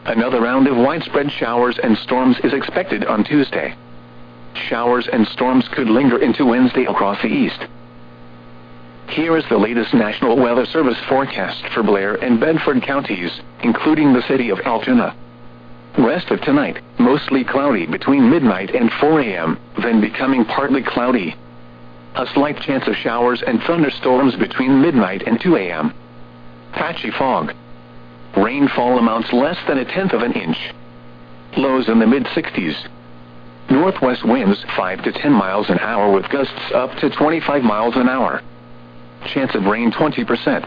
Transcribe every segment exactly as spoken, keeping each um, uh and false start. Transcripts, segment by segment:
Another round of widespread showers and storms is expected on Tuesday. Showers and storms could linger into Wednesday across the east. Here is the latest National Weather Service forecast for Blair and Bedford counties, including the city of Altoona. Rest of tonight, mostly cloudy between midnight and four a m, then becoming partly cloudy. A slight chance of showers and thunderstorms between midnight and two a m Patchy fog. Rainfall amounts less than a tenth of an inch. Lows in the mid sixties. Northwest winds five to ten miles an hour with gusts up to twenty-five miles an hour. Chance of rain twenty percent.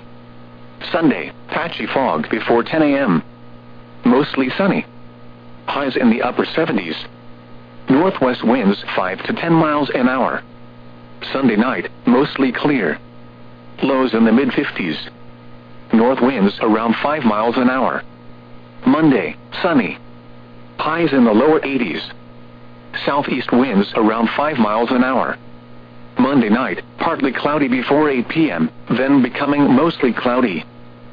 Sunday, patchy fog before ten a m Mostly sunny. Highs in the upper seventies. Northwest winds five to ten miles an hour. Sunday night, mostly clear. Lows in the mid fifties. North winds around five miles an hour. Monday, sunny. Highs in the lower eighties. Southeast winds around five miles an hour. Monday night, partly cloudy before eight p m, then becoming mostly cloudy.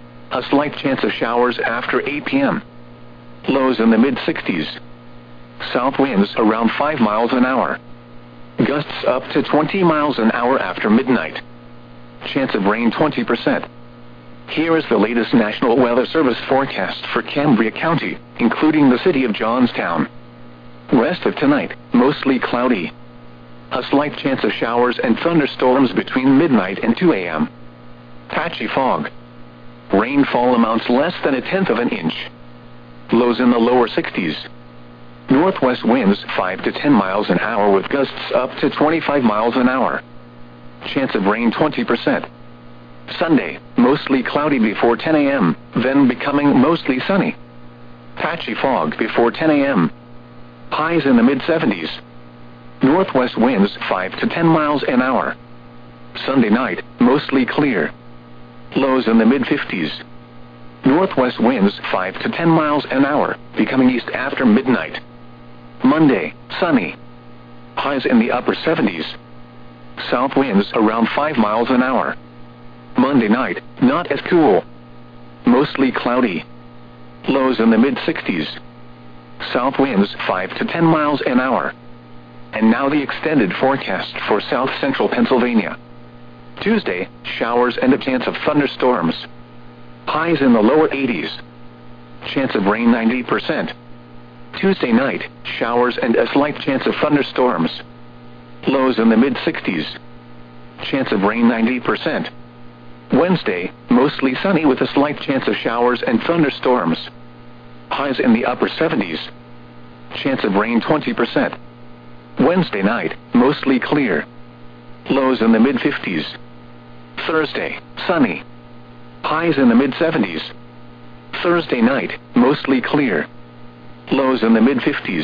A slight chance of showers after eight p m Lows in the mid sixties. South winds around five miles an hour. Gusts up to twenty miles an hour after midnight. Chance of rain twenty percent. Here is the latest National Weather Service forecast for Cambria County, including the city of Johnstown. Rest of tonight, mostly cloudy. A slight chance of showers and thunderstorms between midnight and two a m Patchy fog. Rainfall amounts less than a tenth of an inch. Lows in the lower sixties. Northwest winds five to ten miles an hour with gusts up to twenty-five miles an hour. Chance of rain twenty percent. Sunday, mostly cloudy before ten a m, then becoming mostly sunny. Patchy fog before ten a m Highs in the mid seventies. Northwest winds five to ten miles an hour. Sunday night, mostly clear. Lows in the mid fifties. Northwest winds five to ten miles an hour, becoming east after midnight. Monday, sunny. Highs in the upper seventies. South winds around five miles an hour. Monday night, not as cool. Mostly cloudy. Lows in the mid sixties. South winds five to ten miles an hour. And now the extended forecast for south central Pennsylvania. Tuesday, showers and a chance of thunderstorms. Highs in the lower eighties. Chance of rain ninety percent. Tuesday night, showers and a slight chance of thunderstorms. Lows in the mid sixties. Chance of rain ninety percent. Wednesday, mostly sunny with a slight chance of showers and thunderstorms. Highs in the upper seventies. Chance of rain twenty percent. Wednesday night, mostly clear. Lows in the mid fifties. Thursday, sunny. Highs in the mid seventies. Thursday night, mostly clear. Lows in the mid fifties.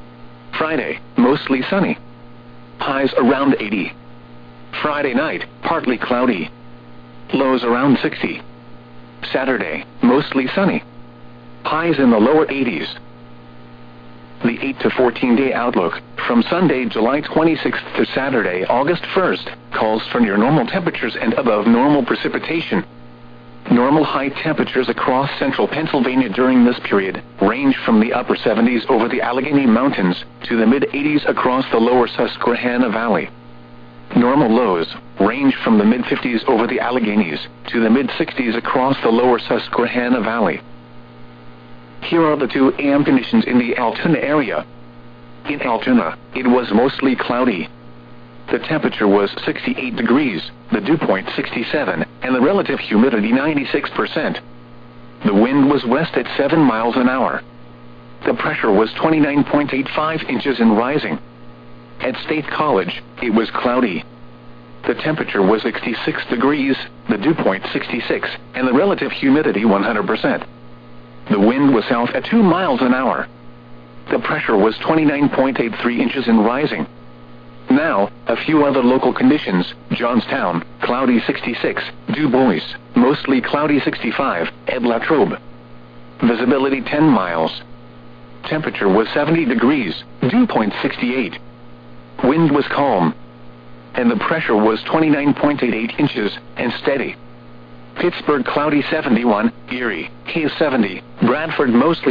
Friday, mostly sunny. Highs around eighty. Friday night, partly cloudy. Lows around sixty. Saturday, mostly sunny. Highs in the lower eighties. The eight to fourteen day outlook, from Sunday, July twenty-sixth to Saturday, August first, calls for near normal temperatures and above normal precipitation. Normal high temperatures across central Pennsylvania during this period range from the upper seventies over the Allegheny Mountains to the mid eighties across the lower Susquehanna Valley. Normal lows range from the mid fifties over the Alleghenies to the mid sixties across the lower Susquehanna Valley. Here are the two a m conditions in the Altoona area. In Altoona, it was mostly cloudy. The temperature was sixty-eight degrees, the dew point sixty-seven, and the relative humidity ninety-six percent. The wind was west at seven miles an hour. The pressure was twenty-nine point eight five inches and rising. At State College, it was cloudy. The temperature was sixty-six degrees, the dew point sixty-six, and the relative humidity one hundred percent. The wind was south at two miles an hour. The pressure was twenty-nine point eight three inches and rising. Now, a few other local conditions: Johnstown, cloudy sixty-six, Du Bois, mostly cloudy sixty-five, at Latrobe. Visibility ten miles. Temperature was seventy degrees, dew point sixty-eight. Wind was calm. And the pressure was twenty-nine point eight eight inches, and steady. Pittsburgh cloudy seventy-one, Erie, Case seventy, Bradford mostly